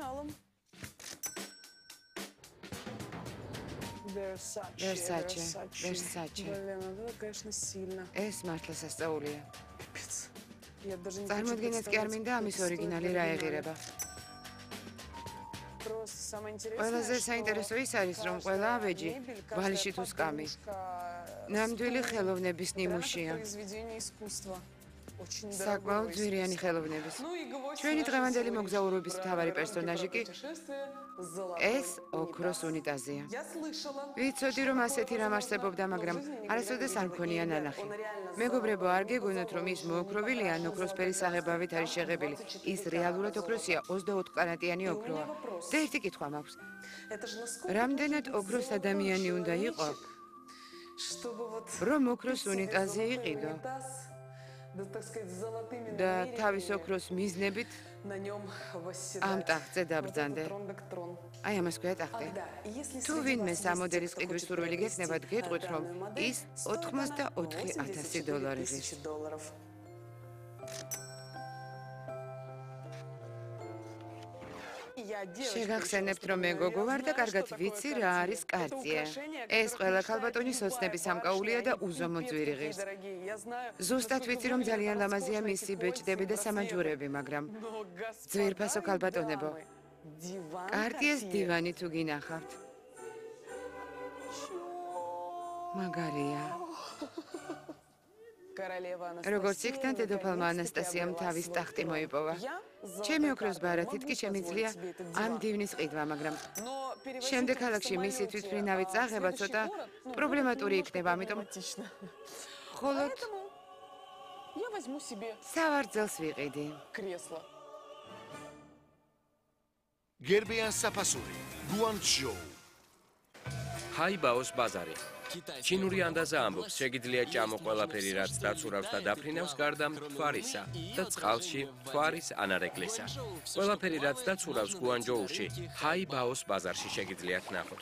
оригиналом. Versace. Блин, это, конечно, сильно. ეს მართლა სასწაულია. Пипец. Я даже не хочу წარმოდგენაც კი არ представлять, მინდა ამის сколько стоит ორიგინალი в რა оригинале. ეღირება. Просто самое ყველაზე интересное, საინტერესო ის არის, რომ каждая ყველა ავეჯი мебель, ბალიში თუ каждая სკამი подушка, ნამდვილი стул, ხელოვნების прямо как ნიმუშია. произведение искусства. Очень საკმაოდ дорогое ძვირიანი искусство. ხელოვნების. Ну и гвоздь ჩვენი нашей დღევანდელი сегодняшней მოგზაურობის მთავარი программки პერსონაჟი про კი путешествие «Золотой ეს ოქროს унитаз». უნიტაზია. Я слышала, ვიცოდი, რომ ასეთი რამ არსებობდა, მაგრამ არასოდეს არ მქონია ნანახი. მეგობრებო, არ გეგონოთ, რომ ის მოოქროვილი ან ოქროსფერი საღებავით არის შეღებილი. ის რეალურად ოქროსია, 24 კარატიანი ოქროა. და ერთი კითხვა მაქვს. это же насколько რამდენად должен быть ოქროს золотой ადამიანი უნდა იყო, чтобы вот რომ ოქროს себе უნიტაზი золотой იყიდო унитаз, да, так сказать, с золотыми და თავის намерениями ოქროს მიზნებით на нем восседать. ამ ტახტზე Вот это დაბრძანდე. трон-бек-трон. აი ამას ქვია ტახტი. Ах, да, и если თუ среди ვინმე вас есть სამოდელის те, кто ყიდვის хочет სურვილი приобрести გექნებათ, გეტყვით, რომ данную модель, ის стоит она 84,000 დოლარი ღირს. $84,000. Я девочка, შეგახსენებთ, რომ მე გოგო ვარ და კარგად ვიცი რა არის კაცია. ეს ყველა ქალბატონის ოცნების სამკაულია და უზომო ძვირი ღირს. ზუსტად ვიცი, რომ ძალიან ლამაზია მისი ბეჭდები და სამაჯურები, მაგრამ ძვირფასო ქალბატონებო, კარტიეს დივანი თუ გინახავთ. მაგარია. როგორც იქნა, დედოფალმა ანასტასიამ თავის ტახტი მოიპოვა. ჩემი ოქროს ბარათით კი შემიძლია ამ დივნის ყიდვა, მაგრამ შემდეგ ქალაქში მისი თვითმფრინავით წაღება ცოტა პრობლემატური იქნება, ამიტომ მხოლოდ Я возьму себе სავარძელს ვიყიდი. кресло. გერბიან საფასური, გუანჩჟოუ. ჰაიბაოს ბაზარი. ჩინური ანდაზა ამბობს, შეგიძლია ჭამო ყველაფერი, რაც დაცურავს და დაფრინავს გარდა მთვარისა და წყალში მთვარის ანარეკლისა. ყველაფერი, რაც დაცურავს გუანჯოუში, ჰაიბაოს ბაზარში შეგიძლიათ ნახოთ.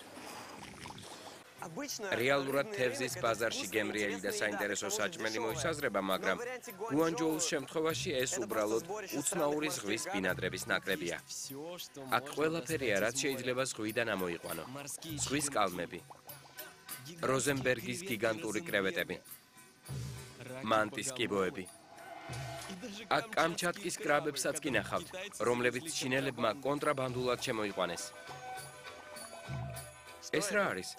რეალურად თევზის ბაზარში გემრიელი და საინტერესო საჭმელი მოისაზრება, მაგრამ გუანჯოუს შემთხვევაში ეს უბრალოდ უცნაური ზღვის ბინადრების ნაკლებია. აქ ყველაფერია, რაც შეიძლება ზღვიდან ამოიყვანო. ზღვის კალმები, როზენბერგის გიგანტური კრევეტები, მანტის კიბოები. აქ კამჩატკის კრაბებსაც კი ნახავთ, რომლებიც ჩინელებმა კონტრაბანდულად შემოიყვანეს. ეს რა არის?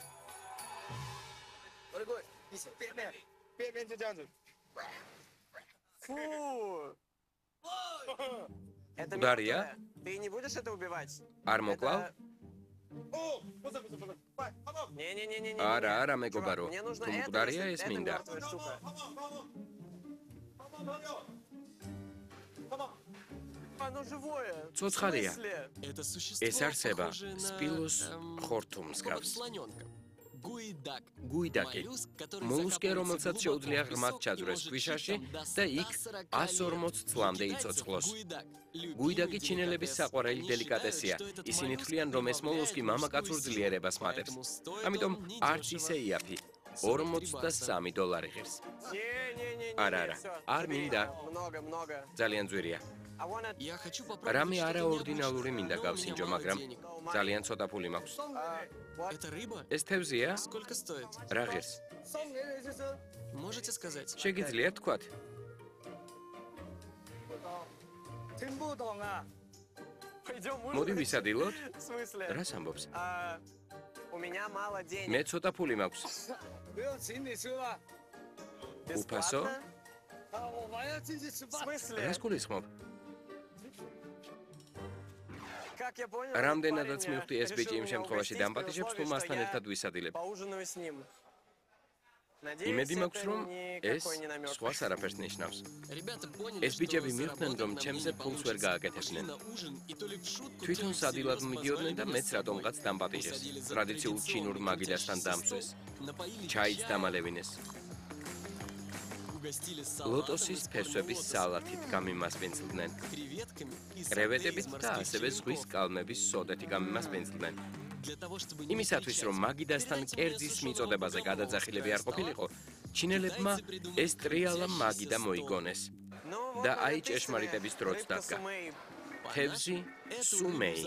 Дарья? Ты не будешь это убивать? არ მოკლავ? Не-не-не-не. არა, არა მეგობარო. Мне нужно თუ это, მკვდარია если ეს это მინდა. мертвая штука. Оно живое. Цоцхария. В смысле? Это существо ეს არსება похоже на, სპილოს ხორთუმს какого-то გავს. слоненка. Гуидак. გუიდაკი. Моллюск, который მოლუსკია, закапывается რომელსაც глубоко შეუძლია в ღრმად песок и ჩაძვრეს может ქვიშაში жить там და до იქ 140 140 წლამდე лет. იცოცხლოს. Гуидак. Любимый გუიდაკი ჩინელების деликатес. საყვარელი Они დელიკატესია. считают, что этот ისინი моллюск თვლიან, რომ ეს მოლუსკი добавляет მამაკაცურ мужскую ძლიერებას силу. მატებს. Поэтому стоит ამიტომ он არც ისე недешево. იაფი. 43 დოლარი ღირს. Не-не-не. არა, არა. არ მინდა. Много. ძალიან ძვირია. I wanna... Я хочу попробовать რამე что-то არაორდინალური необычное, მინდა но у меня გავსინჯო, мало მაგრამ денег. ძალიან ცოტა ფული მაქვს. Это рыба? ეს თევზია? Сколько стоит? რა ღირს? Можете сказать? შეგიძლიათ თქვათ? Пойдем მოდი ужинать. ვისადილოთ? В смысле? რას ამბობს? У меня мало денег. მე ცოტა ფული მაქვს. უფასო? В смысле? რას გულისხმობ? Как я понял, რამდენადაც парень მივხვდი ეს ბიჭი იმ решил меня შემთხვევაში угостить, დამპატიჟებს, თუ при условии, მასთან что ერთად я ვისადილებ. поужинаю с ним. Надеюсь, იმედი это მაქვს, რომ ეს никакой не намек. სხვას არაფერს ნიშნავს. Ребята поняли, ეს ბიჭები что მივხვდნენ, რომ заработать на ჩემზე мне ფულს не ვერ получится. გააკეთებდნენ. Пошли на ужин, и то ли в шутку, თვითონ то ли სადილად всерьез მიდიოდნენ და позвали მეც меня с რატომღაც собой. დამპატიჟეს. Усадили за ტრადიციულ ჩინურ традиционный მაგიდასთან крутящийся დამსვეს. стол, напоили ჩაიც чаем, დამალევინეს. угостили салатом ლოტოსის из ფესვების лотоса, სალათით გამიმასპინძლდნენ. креветками и კრევეტებით сабле из და морских ასევე ზღვის червяков. კალმების სოდეთი გამიმასპინძლდნენ. Для того, чтобы не იმისათვის, რომ встречать, მაგიდასთან передайте мне კერძის сушеного მიწოდებაზე бобрового გადაძახილები არ с ყოფილიყო, стола. ჩინელებმა ეს ტრიალა მაგიდა მოიგონეს. Ну, вот და на აი этой ჭეშმარიტების დროც рыбка დადგა. сумей. თევზი სუმეი.